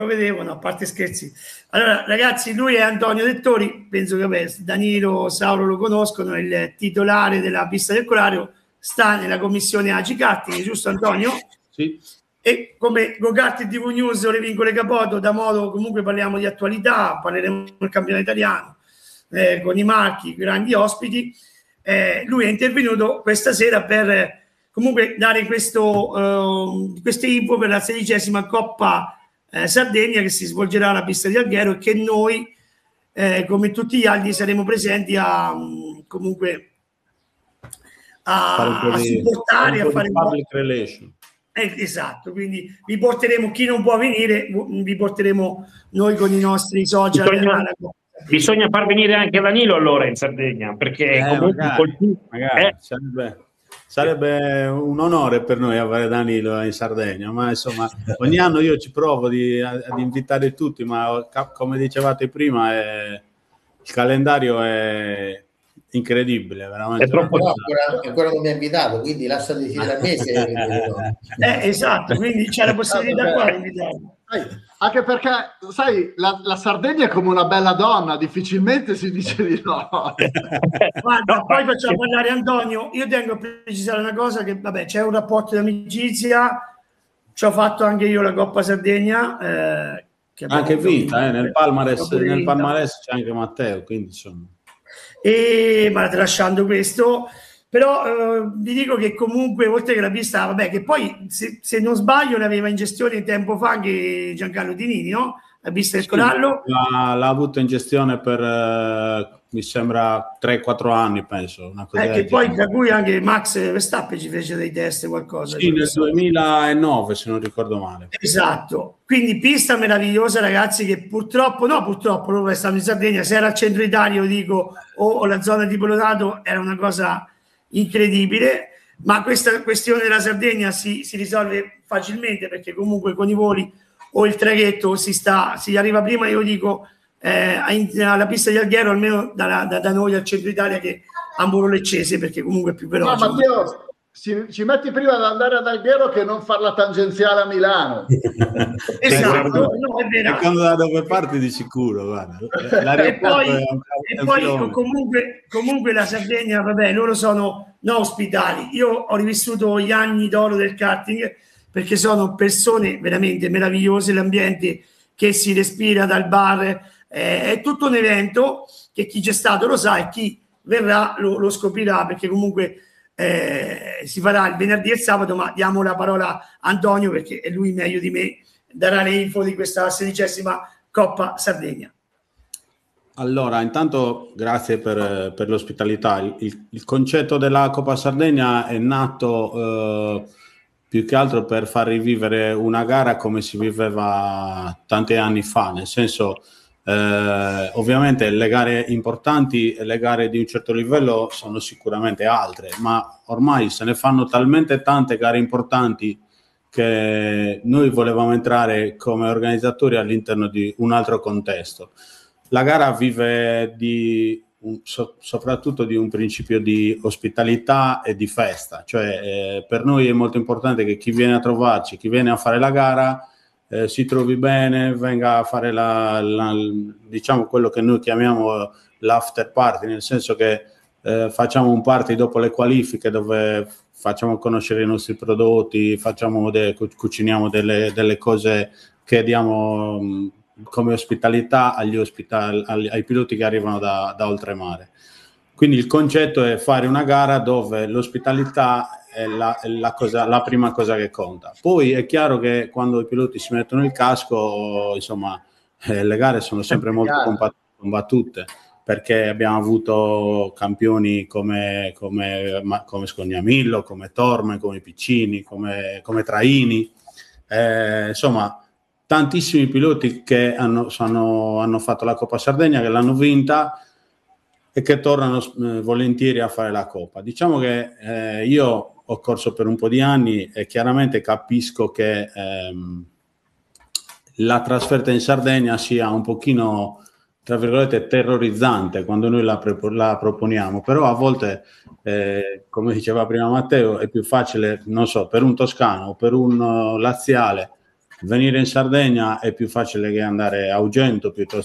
vedevo, no, a parte scherzi. Allora, ragazzi, lui è Antonio Dettori, penso che vabbè, Danilo, Sauro lo conoscono, è il titolare della pista del Colario, sta nella commissione AGI Karting, giusto Antonio? Sì. E come Go-Kart TV News, le vincole Capoto, da modo comunque parliamo di attualità, parleremo del campionato italiano, con i marchi, grandi ospiti. Lui è intervenuto questa sera per comunque dare queste info per la 16ª Coppa Sardegna che si svolgerà alla pista di Alghero e che noi come tutti gli altri saremo presenti a supportare, a fare public relation. Esatto, quindi vi porteremo, chi non può venire, vi porteremo noi con i nostri social. Bisogna far venire anche Danilo allora in Sardegna, perché comunque magari sarebbe un onore per noi avere Danilo in Sardegna, ma insomma ogni anno io ci provo ad invitare tutti, ma come dicevate prima il calendario è incredibile, veramente. È troppo ancora non mi ha invitato, quindi lascia decidere a me se esatto, quindi c'è la possibilità qua di invitarlo. Anche perché, sai, la Sardegna è come una bella donna, difficilmente si dice di no. Guarda, poi facciamo parlare Antonio. Io tengo a precisare una cosa, che vabbè, c'è un rapporto di amicizia, ci ho fatto anche io la Coppa Sardegna. Che anche vinta, nel palmarès c'è anche Matteo, quindi insomma. Ma tralasciando questo, però vi dico che comunque oltre che la pista, vabbè, che poi se non sbaglio l'aveva in gestione tempo fa anche Giancarlo Tinini, no? La pista del Corallo l'ha avuto in gestione per mi sembra 3-4 anni, penso, una cosa che poi da cui anche Max Verstappen ci fece dei test, qualcosa. Sì, nel 2009 se non ricordo male. Esatto, quindi pista meravigliosa, ragazzi, che purtroppo loro restano in Sardegna, se era al centro Italia, io dico, o la zona di Polonato, era una cosa incredibile, ma questa questione della Sardegna si risolve facilmente, perché comunque con i voli o il traghetto si arriva prima, io dico, alla pista di Alghero, almeno da noi al centro Italia, che Ambolo-Leccese, perché comunque è più veloce. No, Matteo, ci metti prima ad andare ad Alghero che non far la tangenziale a Milano. Esatto, no, è vero. E quando da dove parti di sicuro, guarda. E poi comunque la Sardegna, vabbè, loro sono ospitali. Io ho rivissuto gli anni d'oro del karting, perché sono persone veramente meravigliose, l'ambiente che si respira dal bar, è tutto un evento che chi c'è stato lo sa e chi verrà lo scoprirà, perché comunque si farà il venerdì e il sabato, ma diamo la parola a Antonio, perché è lui meglio di me, darà le info di questa 16ª Coppa Sardegna. Allora, intanto grazie per l'ospitalità. Il concetto della Coppa Sardegna è nato più che altro per far rivivere una gara come si viveva tanti anni fa, nel senso, ovviamente le gare importanti e le gare di un certo livello sono sicuramente altre, ma ormai se ne fanno talmente tante gare importanti che noi volevamo entrare come organizzatori all'interno di un altro contesto. La gara vive soprattutto di un principio di ospitalità e di festa, cioè per noi è molto importante che chi viene a trovarci, chi viene a fare la gara si trovi bene, venga a fare diciamo quello che noi chiamiamo l'after party, nel senso che facciamo un party dopo le qualifiche dove facciamo conoscere i nostri prodotti, cuciniamo delle cose che diamo come ospitalità ai piloti che arrivano da oltremare. Quindi il concetto è fare una gara dove l'ospitalità è la prima cosa che conta. Poi è chiaro che quando i piloti si mettono il biscosco, insomma, le gare sono sempre molto combattute, perché abbiamo avuto campioni come Scognamillo, come Torme, come Piccini, come Traini, insomma tantissimi piloti che hanno fatto la Coppa Sardegna, che l'hanno vinta e che tornano volentieri a fare la Coppa. Diciamo che io ho corso per un po' di anni e chiaramente capisco che la trasferta in Sardegna sia un pochino, tra virgolette, terrorizzante quando noi la proponiamo, però a volte, come diceva prima Matteo, è più facile, non so, per un toscano o per un laziale venire in Sardegna è più facile che andare a Ugento piuttosto